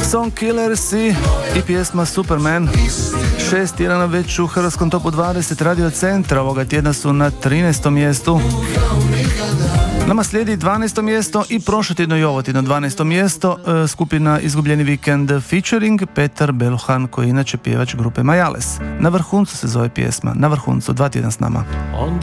Song Killers i pjesma Superman. 6 tjedana već u hrvatskom topu 20 Radio Centra. Ovoga tjedna su na 13. mjestu. Nama slijedi 12. mjesto i prošlo tjedno i ovo tjedno 12. mjesto. Skupina Izgubljeni vikend featuring Petar Beluhan, koji je inače pjevač grupe Majales. Na vrhuncu se zove pjesma. Na vrhuncu, 2 tjedna s nama.